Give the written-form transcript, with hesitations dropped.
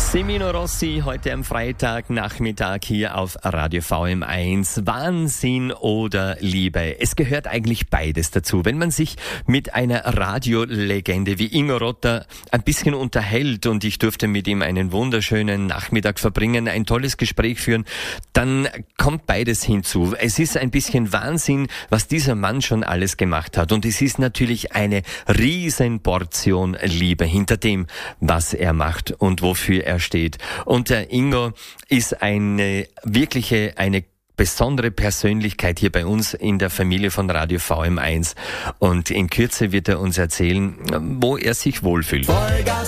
Semino Rossi heute am Freitagnachmittag hier auf Radio VM1. Wahnsinn oder Liebe? Es gehört eigentlich beides dazu. Wenn man sich mit einer Radiolegende wie Ingo Rotter ein bisschen unterhält und ich durfte mit ihm einen wunderschönen Nachmittag verbringen, ein tolles Gespräch führen, dann kommt beides hinzu. Es ist ein bisschen Wahnsinn, was dieser Mann schon alles gemacht hat. Und es ist natürlich eine Riesenportion Liebe hinter dem, was er macht und wofür er steht. Und der Ingo ist eine besondere Persönlichkeit hier bei uns in der Familie von Radio VM1. Und in Kürze wird er uns erzählen, wo er sich wohlfühlt. Vollgas